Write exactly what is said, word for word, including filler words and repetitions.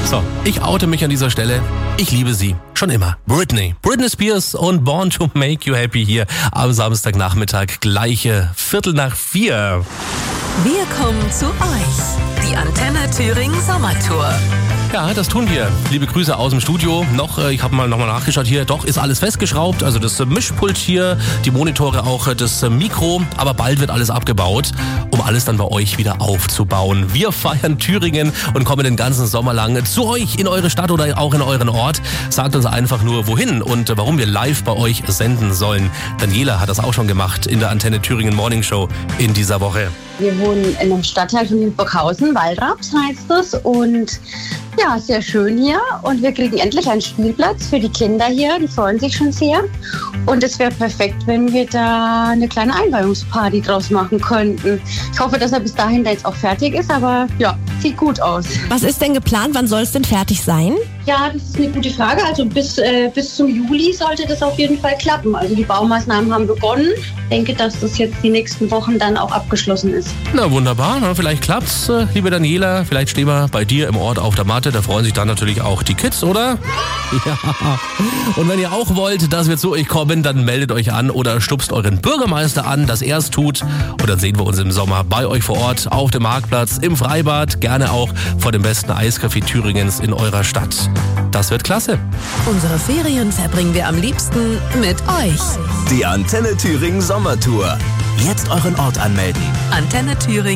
So, ich oute mich an dieser Stelle. Ich liebe sie. Schon immer. Britney. Britney Spears und Born to Make You Happy hier am Samstagnachmittag. Gleiche Viertel nach vier. Wir kommen zu euch. Die Antenne Thüringen Sommertour. Ja, das tun wir. Liebe Grüße aus dem Studio. Noch, äh, ich habe mal nochmal nachgeschaut hier. Doch, ist alles festgeschraubt. Also das äh, Mischpult hier, die Monitore, auch äh, das äh, Mikro. Aber bald wird alles abgebaut, um alles dann bei euch wieder aufzubauen. Wir feiern Thüringen und kommen den ganzen Sommer lang zu euch in eure Stadt oder auch in euren Ort. Sagt uns einfach nur, wohin und äh, warum wir live bei euch senden sollen. Daniela hat das auch schon gemacht in der Antenne Thüringen Morning Show in dieser Woche. Wir wohnen in einem Stadtteil von Hildburghausen, Waldraps heißt es. Und ja, sehr schön hier. Und wir kriegen endlich einen Spielplatz für die Kinder hier. Die freuen sich schon sehr. Und es wäre perfekt, wenn wir da eine kleine Einweihungsparty draus machen könnten. Ich hoffe, dass er bis dahin da jetzt auch fertig ist. Aber ja, sieht gut aus. Was ist denn geplant? Wann soll es denn fertig sein? Ja, das ist eine gute Frage. Also bis, äh, bis zum Juli sollte das auf jeden Fall klappen. Also die Baumaßnahmen haben begonnen. Ich denke, dass das jetzt die nächsten Wochen dann auch abgeschlossen ist. Na wunderbar, na, vielleicht klappt's, äh, liebe Daniela. Vielleicht stehen wir bei dir im Ort auf der Matte. Da freuen sich dann natürlich auch die Kids, oder? Ja. Und wenn ihr auch wollt, dass wir zu euch kommen, dann meldet euch an oder stupst euren Bürgermeister an, dass er es tut. Und dann sehen wir uns im Sommer bei euch vor Ort, auf dem Marktplatz, im Freibad, gerne auch vor dem besten Eiscafé Thüringens in eurer Stadt. Das wird klasse. Unsere Ferien verbringen wir am liebsten mit euch. Die Antenne Thüringen Sommertour. Jetzt euren Ort anmelden. Antenne Thüringen.